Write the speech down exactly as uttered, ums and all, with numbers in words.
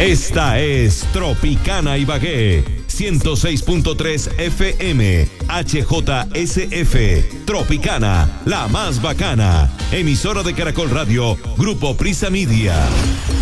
Esta es Tropicana Ibagué, ciento seis punto tres F M, H J S F, Tropicana, la más bacana, emisora de Caracol Radio, Grupo Prisa Media.